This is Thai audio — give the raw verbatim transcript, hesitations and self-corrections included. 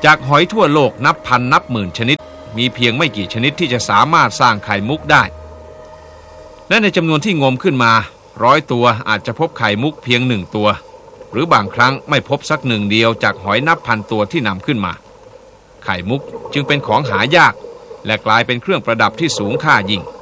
จากหอยทั่วโลกนับพันนับหมื่นชนิดมีเพียงไม่กี่ชนิดที่จะสามารถสร้างไข่มุกได้และในจำนวนที่งมขึ้นมาร้อยตัวอาจจะพบไข่มุกเพียงหนึ่งตัวหรือบางครั้งไม่พบสักหนึ่งเดียวจากหอยนับพันตัวที่นำขึ้นมาไข่มุกจึงเป็นของหายากและกลายเป็นเครื่องประดับที่สูงค่ายิ่ง